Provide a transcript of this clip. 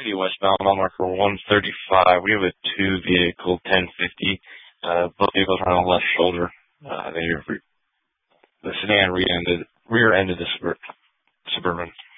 City westbound, mile marker 135. We have a two-vehicle 1050. Both vehicles are on the left shoulder. The sedan rear-ended the Suburban.